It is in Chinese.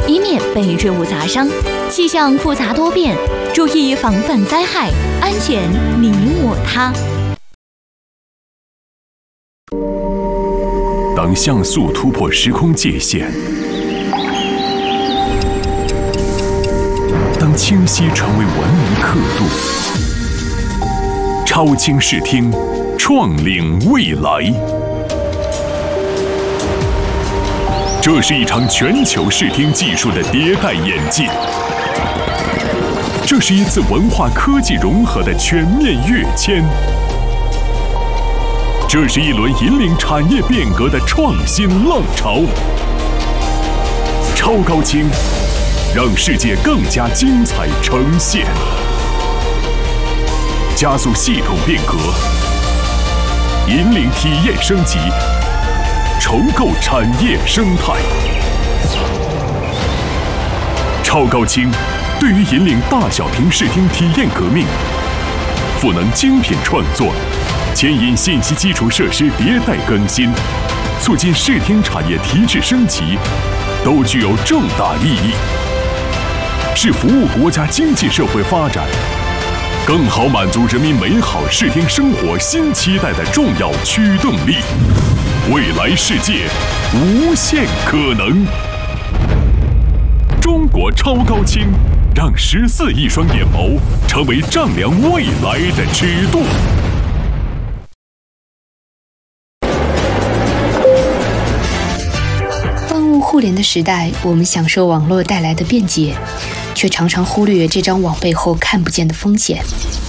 以免被坠物砸伤。气象复杂多变，注意防范灾害，安全你我他。 当像素突破时空界限，当清晰成为文明刻度，超清视听，创领未来。这是一场全球视听技术的迭代演进，这是一次文化科技融合的全面跃迁，这是一轮引领产业变革的创新浪潮。超高清，让世界更加精彩呈现，加速系统变革，引领体验升级，重构产业生态。超高清对于引领大小屏视听体验革命，赋能精品创作，牵引信息基础设施迭代更新，促进视听产业提质升级，都具有重大意义，是服务国家经济社会发展，更好满足人民美好视听生活新期待的重要驱动力。未来世界无限可能，中国超高清让14亿双眼眸成为丈量未来的尺度。 万物互联的时代，我们享受网络带来的便捷，却常常忽略这张网背后看不见的风险。